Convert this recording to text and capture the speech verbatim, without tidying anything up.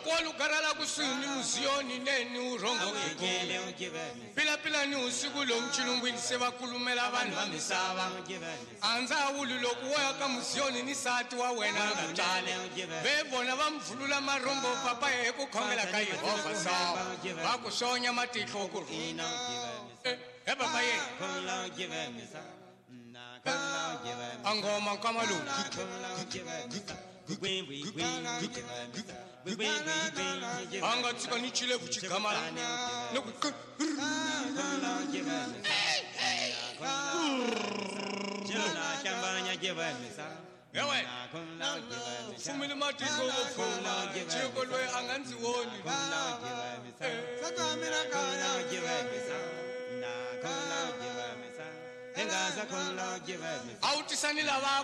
Makolo karala kusini uzioni neni urongo Pila pila ni usiku lo mchilungwini sebakulumela abantu bamisaba Anza ulu lokuwa kamuzioni ni sati wa wena kutale Bebona bamvulula marombo papa yeku kongela kai Yehova sawa Bakusonya matiko kuruna Eba maye Angoma kamalu Anga tsika ni chile kuchikamala Ewe Fumili matiko wofuna Chiko lwe anganzi woni Autisani lava